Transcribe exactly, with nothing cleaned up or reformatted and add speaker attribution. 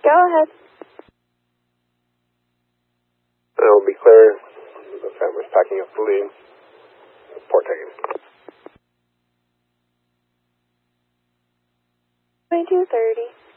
Speaker 1: Go ahead.
Speaker 2: It'll be clear. The family's packing up to leave. Port taken.
Speaker 1: twenty-two thirty.